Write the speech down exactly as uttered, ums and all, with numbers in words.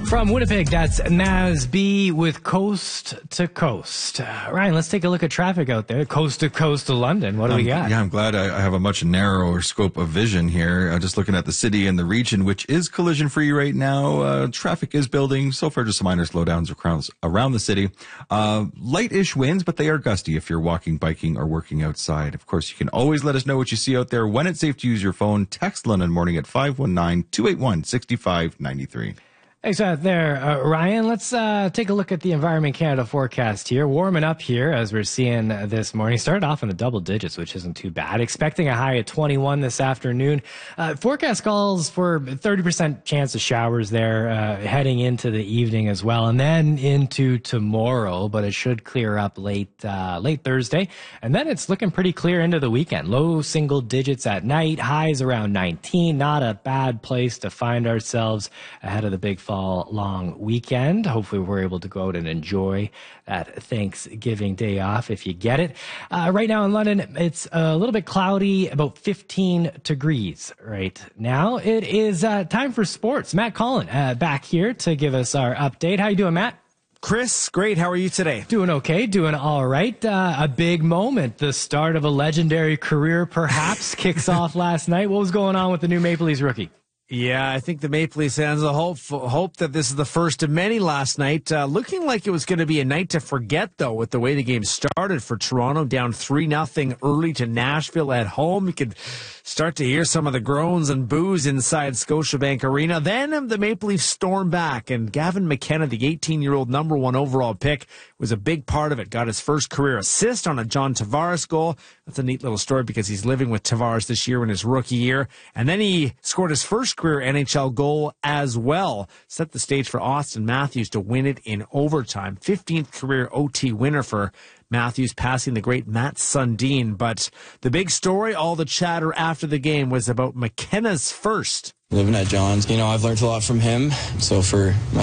From Winnipeg, that's Naz B with Coast to Coast. Uh, Ryan, let's take a look at traffic out there. Coast to coast to London. What do um, we got? Yeah, I'm glad I, I have a much narrower scope of vision here. Uh, just looking at the city and the region, which is collision-free right now. Uh, traffic is building. So far, just some minor slowdowns around, around the city. Uh, light-ish winds, but they are gusty if you're walking, biking, or working outside. Of course, you can always let us know what you see out there. When it's safe to use your phone, text London Morning at five one nine, two eight one, six five nine three. Thanks out there, uh, Ryan. Let's uh, take a look at the Environment Canada forecast here. Warming up here as we're seeing uh, this morning. Started off in the double digits, which isn't too bad. Expecting a high at twenty-one this afternoon. Uh, forecast calls for thirty percent chance of showers there uh, heading into the evening as well, and then into tomorrow. But it should clear up late uh, late Thursday, and then it's looking pretty clear into the weekend. Low single digits at night, highs around nineteen. Not a bad place to find ourselves ahead of the big fall long weekend. Hopefully we're able to go out and enjoy that Thanksgiving day off if you get it. Uh, right now in London, it's a little bit cloudy, about fifteen degrees right now. It is uh, time for sports. Matt Collin uh, back here to give us our update. How you doing, Matt? Chris, great. How are you today? Doing okay, doing all right. Uh, a big moment, the start of a legendary career perhaps, kicks off last night. What was going on with the new Maple Leafs rookie? Yeah, I think the Maple Leafs fans hope hope that this is the first of many last night. Uh, looking like it was going to be a night to forget, though, with the way the game started for Toronto, down three nothing early to Nashville at home. You could start to hear some of the groans and boos inside Scotiabank Arena. Then the Maple Leafs stormed back, and Gavin McKenna, the eighteen-year-old number one overall pick, was a big part of it. Got his first career assist on a John Tavares goal. That's a neat little story because he's living with Tavares this year in his rookie year. And then he scored his first career N H L goal as well. Set the stage for Austin Matthews to win it in overtime. fifteenth career O T winner for Matthews, passing the great Matt Sundin. But the big story, all the chatter after the game, was about McKenna's first. Living at John's, you know, I've learned a lot from him. So for my